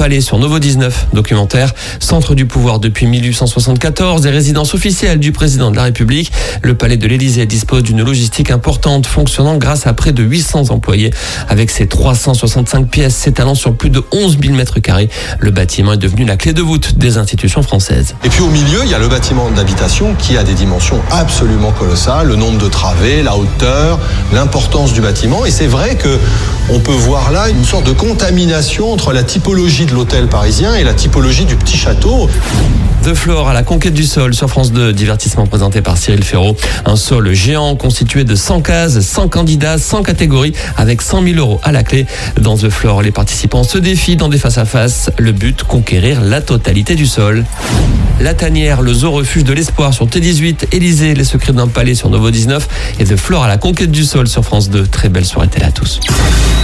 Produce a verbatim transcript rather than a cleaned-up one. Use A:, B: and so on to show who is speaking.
A: palais sur Novo dix-neuf, documentaire. Centre du pouvoir depuis mille huit cent soixante-quatorze et résidence officielle du président de la République, le palais de l'Élysée dispose d'une logistique importante, fonctionnant grâce à près de huit cents employés. Avec ses trois cent soixante-cinq pièces s'étalant sur plus de onze mille mètres carrés, le bâtiment est devenu la clé de voûte des institutions françaises.
B: Et puis au milieu, il y a le bâtiment d'habitation qui a des dimensions absolument colossales, le nombre de travées, la hauteur, l'importance du bâtiment. Et c'est vrai que on peut voir là une sorte de contamination entre la typologie de l'hôtel parisien et la typologie du petit château.
A: The Floor à la conquête du sol sur France deux, divertissement présenté par Cyril Ferraud. Un sol géant constitué de cent cases, cent candidats, cent catégories avec cent mille euros à la clé. Dans The Floor, les participants se défient dans des face-à-face. Le but, conquérir la totalité du sol. La Tanière, le zoo refuge de l'espoir sur T dix-huit, Élysée, les secrets d'un palais sur Novo dix-neuf et The Floor à la conquête du sol sur France deux. Très belle soirée télé à tous.